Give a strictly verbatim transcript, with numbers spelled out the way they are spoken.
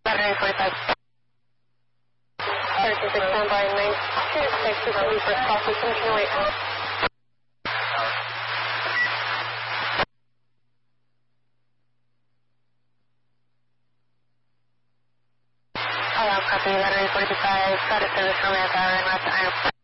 Battery forty-five. thirteen six, stand by, nine two six, two seventy first call, system can wait. Hello, copy, battery forty-five, got a service from F R and left iron.